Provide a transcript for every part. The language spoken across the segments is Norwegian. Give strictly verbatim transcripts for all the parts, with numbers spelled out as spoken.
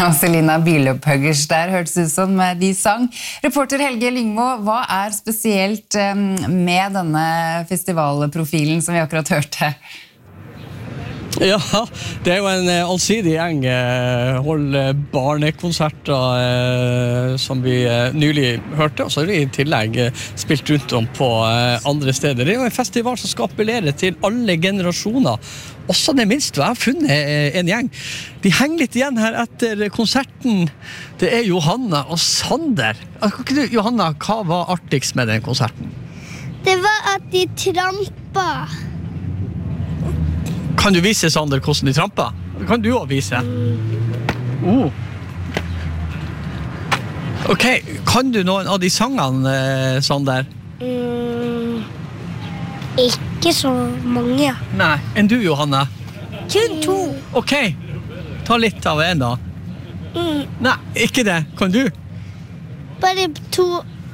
Selina Bilopphøggers der hørtes ut som de sang. Reporter Helge Lyngmo, hva er spesielt med denne festivalprofilen som vi akkurat hørte? Ja, det er jo en allsidig gjeng, holder barnekonserter som vi nylig hørte, og så har vi i tillegg spilt rundt om på andre steder. Det er jo en festival som skal appellere til alle generasjoner, også det minste. Jeg har funnet en gjeng. De henger litt igjen her etter konserten. Det er Johanna og Sander. Kan ikke du, Johanna, hva var artigst med den konserten? Det var at de trampet. Kan du vise, Sander, hvordan de tramper? Kan du også vise? Oh. Ok, kan du noen av de sangene, Sander? Mm, ikke så mange. Nei. Enn du, Johanna? Kun to. Ok, ta litt av en da. Mm. Nei, ikke det. Kan du? Bare to.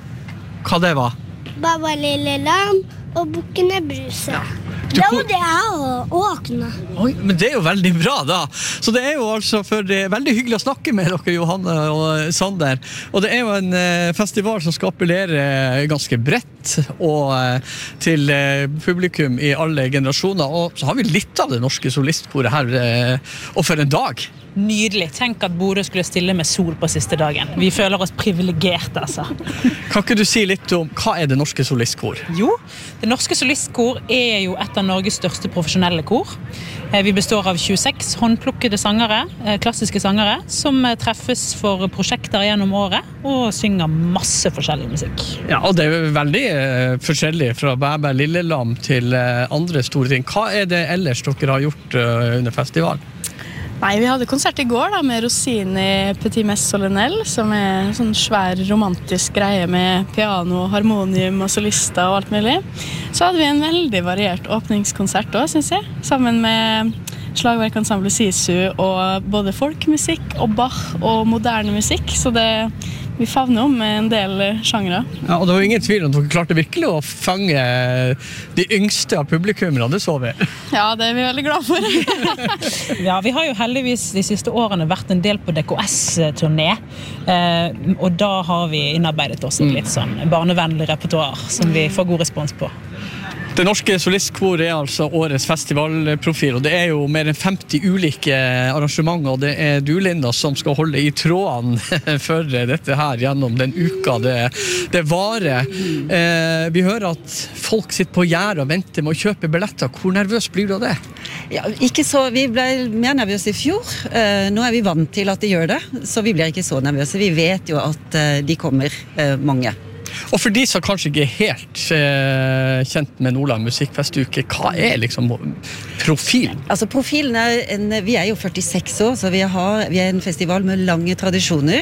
Hva det var? Baba lille lam og bukkene Bruse. Ja. Da var det jeg å åkne. Oi, men det er jo veldig bra da. Så det er jo altså for det er veldig hyggelig å snakke med dere, Johanne og Sander. Og det er jo en eh, festival som skal appellere ganske bredt og eh, til eh, publikum i alle generasjoner. Og så har vi litt av det norske solistkoret her, eh, og for en dag. Nydelig. Tenk at Bodø skulle stille med sol på siste dagen. Vi føler oss privilegerte, altså. Kan ikke du si litt om hva er det norske solistkor? Jo, det norske solistkor er jo et av Norges største profesjonelle kor. Vi består av tjueseks håndplukkede sangere, klassiske sangere, som treffes for prosjekter gjennom året og synger masse forskjellig musikk. Ja, og det er veldig eh, forskjellig fra Bæbæ Lillelam til eh, andre store ting. Hva er det ellers dere har gjort eh, under festival? Nei, vi hadde konsert i går da, med Rossini Petit Messe Solennel, som er en sånn svær romantisk greie med piano, harmonium og solister og alt mulig. Så hadde vi en veldig variert åpningskonsert også, synes jeg, sammen med slagverkensemble Sisu og både folkmusikk og Bach og moderne musikk, så det vi favner om med en del sjangere. Ja, og det var ingen tvil om at dere klarte virkelig å fange de yngste av publikummerne, det så vi. Ja, det er vi veldig glad for. Ja, vi har jo heldigvis de siste årene vært en del på D K S-turné, eh, og da har vi innarbeidet oss i litt sånn barnevennlig repertoar som vi får god respons på. Det norske solistkor er altså årets festivalprofil, og det er jo mer enn femti ulike arrangementer, og det er du, Linda, som skal holde i trådene for dette her gjennom den uka det, det varer. Eh, vi hører at folk sitter på gjerdet og venter med å kjøpe billetter. Hvor nervøs blir du av det? Ja, ikke så, vi ble mer nervøse i fjor. Eh, nå er vi vant til at de gjør det, så vi blir ikke så nervøse. Vi vet jo at eh, de kommer eh, mange. Og for de som kanskje ikke er helt eh, kjent med Nordland musikkfestuke, hva er liksom profilen? Altså profilen er en, vi er jo førtiseks år, så vi, har, vi er en festival med lange tradisjoner,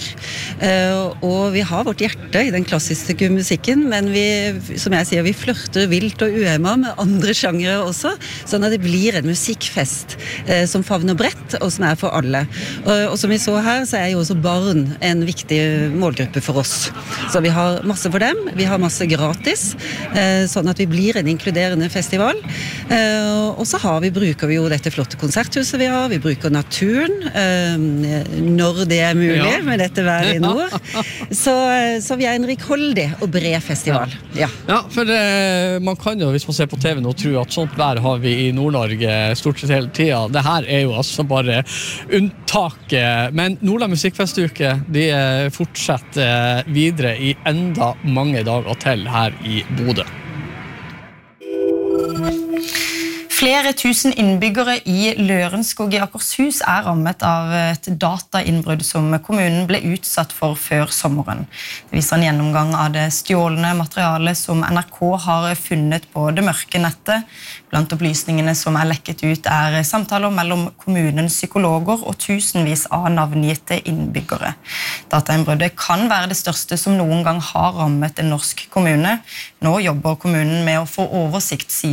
uh, og vi har vårt hjerte i den klassiske musikken, men vi, som jeg sier, vi flørter vilt og uhemmet med andre sjangere også, sånn at det blir en musikkfest uh, som favner bredt, og som er for alle. Og, og som vi så her, så er jo også barn en viktig målgruppe for oss. Så vi har masse for dem, vi har masse gratis, sånn at vi blir en inkluderende festival. Og så har vi, bruker vi jo dette flotte konserthuset vi har, vi bruker naturen, når det er mulig ja. Med dette været i nord. Så, så vi er en rikholdig og bred festival. Ja, ja for det, man kan jo, hvis man ser på T V nå, tro at sånt vær har vi i Nord-Norge stort sett hele tiden. Det her er jo altså bare unntaket. Men Nordland musikkfestuke, de fortsetter videre i enda mange dager til her i Bodø. Flere tusen innbyggere i Lørenskog i Akershus er rammet av et datainnbrudd som kommunen ble utsatt for før sommeren. Det viser en gjennomgang av det stjålne materialet som N R K har funnet på det mørke nettet. Blant opplysningene som er lekket ut er samtaler mellom kommunens psykologer og tusenvis av navngitte innbyggere. Datainnbruddet kan være det største som noen gang har rammet en norsk kommune. Nå jobber kommunen med å få oversikt,